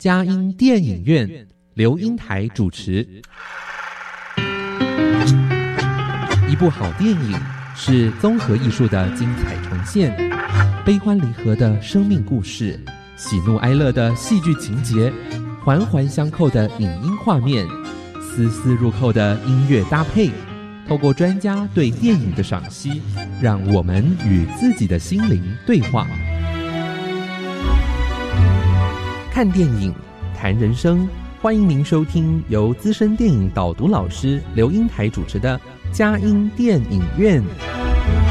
佳音电影院，刘英台主持。一部好电影是综合艺术的精彩呈现，悲欢离合的生命故事，喜怒哀乐的戏剧情节，环环相扣的影音画面，丝丝入扣的音乐搭配。透过专家对电影的赏析，让我们与自己的心灵对话。看电影，谈人生，欢迎您收听由资深电影导读老师刘英台主持的佳音电影院。